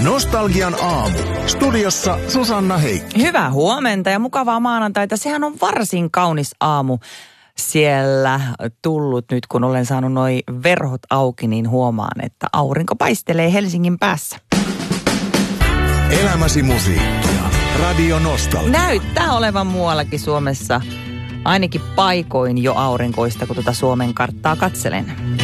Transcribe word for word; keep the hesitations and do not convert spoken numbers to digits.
Nostalgian aamu. Studiossa Susanna Heikki. Hyvää huomenta ja mukavaa maanantaita. Sehän on varsin kaunis aamu siellä tullut nyt, kun olen saanut noi verhot auki, niin huomaan, että aurinko paistelee Helsingin päässä. Elämäsi musiikkia. Radio Nostalgia. Näyttää olevan muuallakin Suomessa ainakin paikoin jo aurinkoista, kun tuota Suomen karttaa katselen.